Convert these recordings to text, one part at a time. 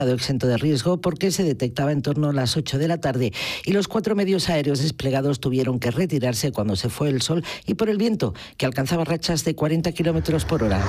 exento de riesgo porque se detectaba en torno a las 8 de la tarde y los 4 medios aéreos desplegados tuvieron que retirarse cuando se fue el sol y por el viento, que alcanzaba rachas de 40 kilómetros por hora.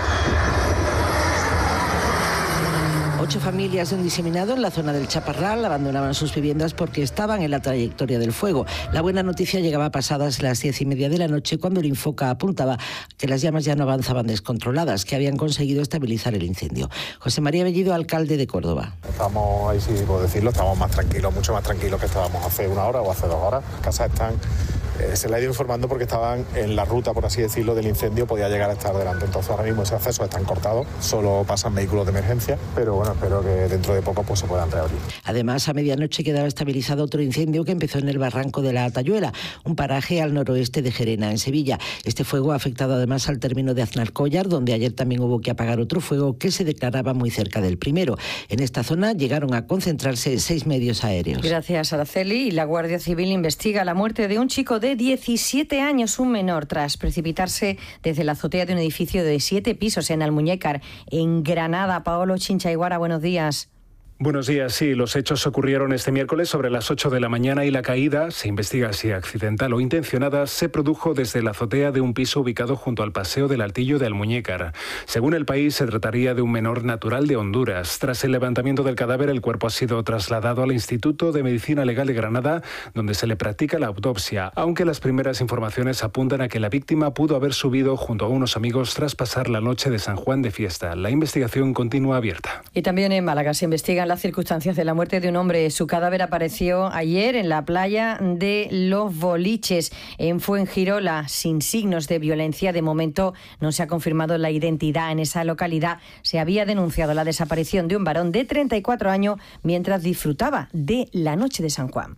8 familias de un diseminado en la zona del Chaparral abandonaban sus viviendas porque estaban en la trayectoria del fuego. La buena noticia llegaba pasadas las 10:30 de la noche, cuando el Infoca apuntaba que las llamas ya no avanzaban descontroladas, que habían conseguido estabilizar el incendio. José María Bellido, alcalde de Córdoba. Estamos, ahí sí puedo decirlo, estamos más tranquilos, mucho más tranquilos que estábamos hace 1 hora o hace 2 horas. Las casas están... se le ha ido informando porque estaban en la ruta, por así decirlo, del incendio, podía llegar a estar delante. Entonces ahora mismo ese acceso están cortados, solo pasan vehículos de emergencia, pero bueno, espero que dentro de poco pues se puedan reabrir. Además, a medianoche quedaba estabilizado otro incendio que empezó en el barranco de la Atayuela, un paraje al noroeste de Gerena, en Sevilla. Este fuego ha afectado además al término de Aznalcóllar, donde ayer también hubo que apagar otro fuego que se declaraba muy cerca del primero. En esta zona llegaron a concentrarse 6 medios aéreos. Gracias, Araceli. Y la Guardia Civil investiga la muerte de un chico de 17 años, un menor, tras precipitarse desde la azotea de un edificio de 7 pisos en Almuñécar, en Granada. Paolo Chinchaiguara, buenos días. Buenos días. Sí, los hechos ocurrieron este miércoles sobre las 8 de la mañana y la caída, se investiga si accidental o intencionada, se produjo desde la azotea de un piso ubicado junto al Paseo del Altillo de Almuñécar. Según El País, se trataría de un menor natural de Honduras. Tras el levantamiento del cadáver, el cuerpo ha sido trasladado al Instituto de Medicina Legal de Granada, donde se le practica la autopsia, aunque las primeras informaciones apuntan a que la víctima pudo haber subido junto a unos amigos tras pasar la noche de San Juan de fiesta. La investigación continúa abierta. Y también en Málaga se investigan las circunstancias de la muerte de un hombre. Su cadáver apareció ayer en la playa de Los Boliches, en Fuengirola, sin signos de violencia. De momento no se ha confirmado la identidad. En esa localidad se había denunciado la desaparición de un varón de 34 años mientras disfrutaba de la noche de San Juan.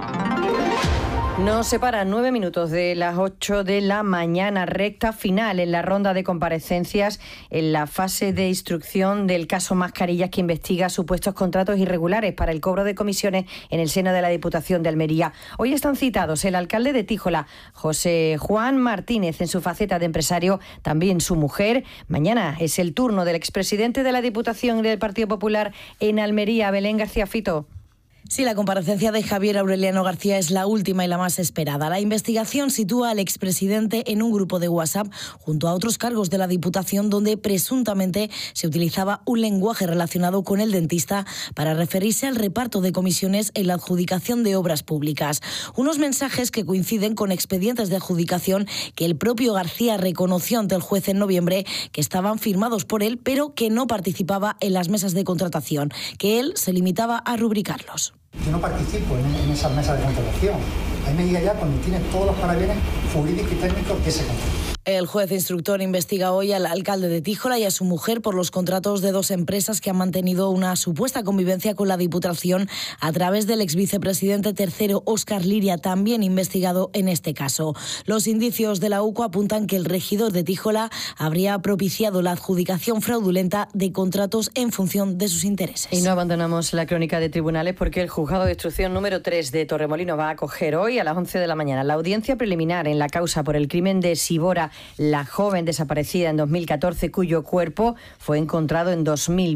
Nos separan 9 minutos de las 8 de la mañana, recta final en la ronda de comparecencias en la fase de instrucción del caso Mascarillas, que investiga supuestos contratos irregulares para el cobro de comisiones en el seno de la Diputación de Almería. Hoy están citados el alcalde de Tíjola, José Juan Martínez, en su faceta de empresario, también su mujer. Mañana es el turno del expresidente de la Diputación del Partido Popular en Almería, Belén García Fito. Sí, la comparecencia de Javier Aureliano García es la última y la más esperada. La investigación sitúa al expresidente en un grupo de WhatsApp junto a otros cargos de la Diputación, donde presuntamente se utilizaba un lenguaje relacionado con el dentista para referirse al reparto de comisiones en la adjudicación de obras públicas. Unos mensajes que coinciden con expedientes de adjudicación que el propio García reconoció ante el juez en noviembre que estaban firmados por él, pero que no participaba en las mesas de contratación, que él se limitaba a rubricarlos. Yo no participo en esas mesas de contratación. Ahí me diga ya cuando tiene todos los parabienes jurídicos y técnicos que se contratan. El juez instructor investiga hoy al alcalde de Tíjola y a su mujer por los contratos de 2 empresas que han mantenido una supuesta convivencia con la Diputación a través del exvicepresidente tercero Óscar Liria, también investigado en este caso. Los indicios de la UCO apuntan que el regidor de Tíjola habría propiciado la adjudicación fraudulenta de contratos en función de sus intereses. Y no abandonamos la crónica de tribunales porque el juzgado de instrucción número 3 de Torremolinos va a acoger hoy a las 11 de la mañana la audiencia preliminar en la causa por el crimen de Sibora, la joven desaparecida en 2014, cuyo cuerpo fue encontrado en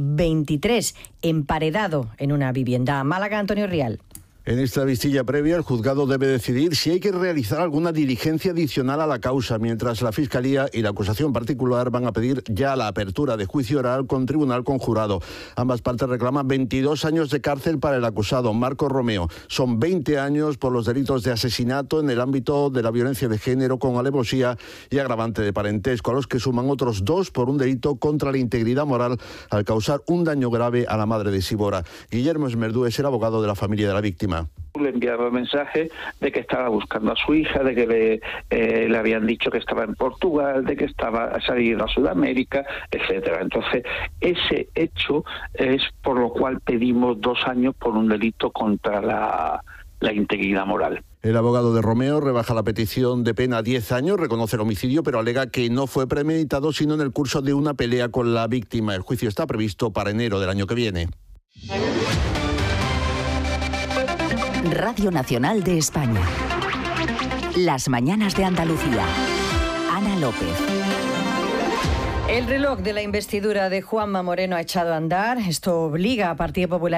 2023, emparedado en una vivienda. Málaga, Antonio Rial. En esta vistilla previa, el juzgado debe decidir si hay que realizar alguna diligencia adicional a la causa, mientras la Fiscalía y la acusación particular van a pedir ya la apertura de juicio oral con tribunal conjurado. Ambas partes reclaman 22 años de cárcel para el acusado, Marcos Romeo. Son 20 años por los delitos de asesinato en el ámbito de la violencia de género con alevosía y agravante de parentesco, a los que suman otros 2 por un delito contra la integridad moral al causar un daño grave a la madre de Sibora. Guillermo Esmerdú es el abogado de la familia de la víctima. Le enviaba mensajes de que estaba buscando a su hija, de que le habían dicho que estaba en Portugal, de que estaba saliendo a Sudamérica, etcétera. Entonces, ese hecho es por lo cual pedimos 2 años por un delito contra la integridad moral. El abogado de Romeo rebaja la petición de pena a 10 años, reconoce el homicidio, pero alega que no fue premeditado, sino en el curso de una pelea con la víctima. El juicio está previsto para enero del año que viene. Radio Nacional de España. Las mañanas de Andalucía. Ana López. El reloj de la investidura de Juanma Moreno ha echado a andar. Esto obliga a Partido Popular